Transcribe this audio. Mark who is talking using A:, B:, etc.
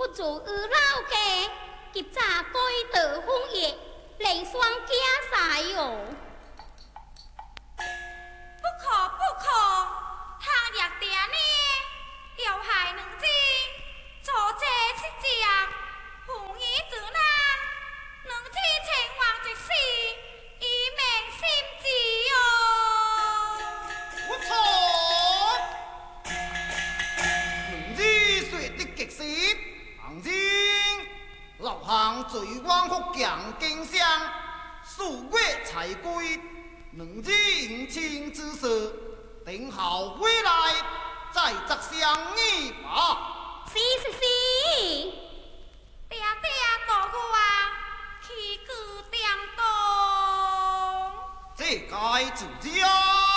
A: 做二老嘅，急查改得风叶，连双家晒哟。
B: 不可，倘若爹呢，要害两子，做这七只，红衣子难，两子前往一世，以免心急哟。
C: 不错，两子说的极是，放心，老行最往福强经商，数月才归。两子迎亲之事，等好回来再择相议吧。
A: 是，
B: 爹大我起居点动。
C: 这该自家。